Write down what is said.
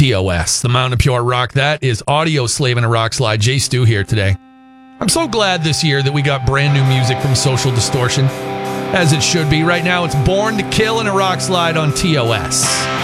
TOS, the Mountain of Pure Rock. That is Audio Slave in a Rock Slide. Jay Stu here today. I'm so glad this year that we got brand new music from Social Distortion, as it should be. Right now, it's Born to Kill in a Rock Slide on TOS.